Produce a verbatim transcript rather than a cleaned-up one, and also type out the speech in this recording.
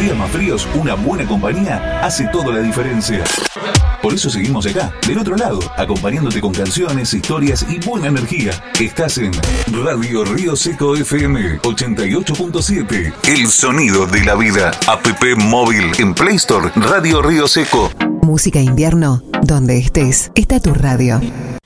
días más fríos, una buena compañía hace toda la diferencia. Por eso seguimos acá, del otro lado, acompañándote con canciones, historias y buena energía. Estás en Radio Río Seco F M ochenta y ocho punto siete. El sonido de la vida. App móvil en Play Store. Radio Río Seco. Música invierno. Donde estés, está tu radio.